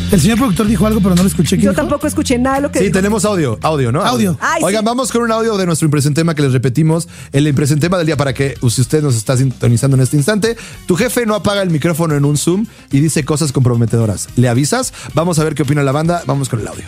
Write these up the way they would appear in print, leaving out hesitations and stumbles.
El señor productor dijo algo, pero no lo escuché. Yo tampoco escuché nada de lo que Sí, dijo. tenemos audio, ¿no? Audio. Ay, Oigan, sí. vamos con un audio de nuestro impresentema que les repetimos. El impresentema del día para que, si usted nos está sintonizando en este instante, tu jefe no apaga el micrófono en un Zoom y dice cosas comprometedoras. ¿Le avisas? Vamos a ver qué opina la banda. Vamos con el audio.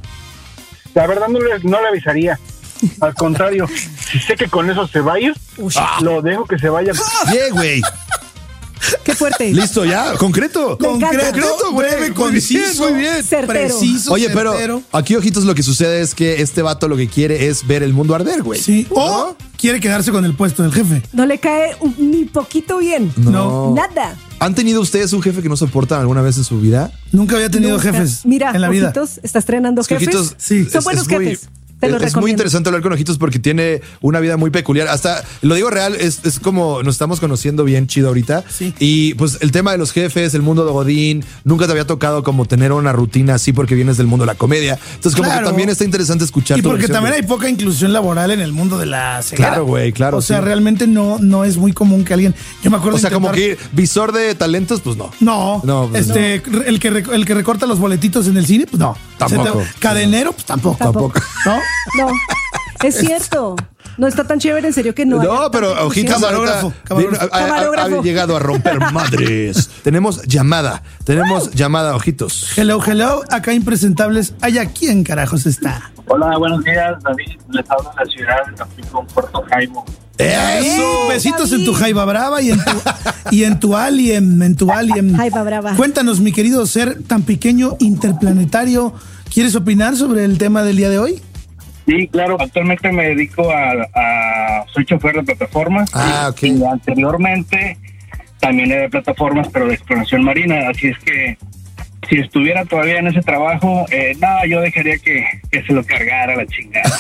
La verdad no le avisaría. Al contrario, si sé que con eso se va a ir, lo dejo que se vaya. Bien, güey. Qué fuerte. Listo, ya. Concreto. Me encanta. Concreto, güey. Breve, Muy conciso, bien, muy bien. Certero. Preciso, Oye, pero certero. aquí, ojitos, lo que sucede es que este vato lo que quiere es ver el mundo arder, güey. Sí. O quiere quedarse con el puesto del jefe. No le cae ni poquito bien. No. Nada. ¿Han tenido ustedes un jefe que no soportan alguna vez en su vida? Nunca había tenido Nunca. jefes Mira, en la vida. Ojitos, está estrenando Es que jefes. Ojitos, sí, Son buenos muy- jefes. Te los es muy recomiendo. interesante hablar con Ojitos porque tiene una vida muy peculiar. Hasta, lo digo real, es como nos estamos conociendo bien chido ahorita. Sí. Y pues el tema de los jefes, el mundo de Godín, nunca te había tocado como tener una rutina así porque vienes del mundo de la comedia. Entonces como Claro. que también está interesante escuchar Y tu porque versión también de- hay poca inclusión laboral en el mundo de la ceguera. Claro, güey, claro, O sea, sí. realmente no es muy común que alguien. Yo me acuerdo O sea, como intentar- que visor de talentos, pues no. No, No, pues el que recorta los boletitos en el cine, pues no. Tampoco. Cadenero, pues tampoco. Tampoco. ¿No? No, es cierto. No está tan chévere, en serio, que no. No, haya pero tanta Ojitos inclusión. Camarógrafo, ahorita camarógrafo. Camarógrafo. ha llegado a romper madres. Tenemos llamada, Ojitos. Hello, acá impresentables. ¿Allá quién carajos está? Hola, buenos días, David. Les hablo de la ciudad de Tampico, Puerto Jaimo. ¡Eso! Besitos en David. tu jaiba brava y en tu alien. Jaiba brava. Cuéntanos, mi querido ser tan pequeño, interplanetario. ¿Quieres opinar sobre el tema del día de hoy? Sí, claro. Actualmente me dedico soy chofer de plataformas. Ah, ok. Y anteriormente también era de plataformas, pero de exploración marina. Así es que si estuviera todavía en ese trabajo, yo dejaría que se lo cargara la chingada.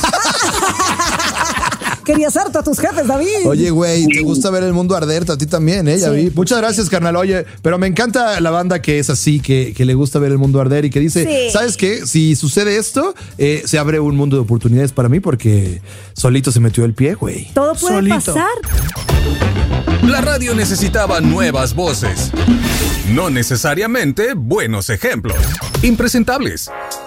Querías harto a tus jefes, David. Oye, güey, te gusta ver el mundo arder, a ti también, ya vi. Muchas gracias, carnal. Oye, pero me encanta la banda que es así, que le gusta ver el mundo arder y que dice, Sí. ¿sabes qué? Si sucede esto, se abre un mundo de oportunidades para mí porque solito se metió el pie, güey. Todo puede Solito. pasar. La radio necesitaba nuevas voces, no necesariamente buenos ejemplos. Impresentables.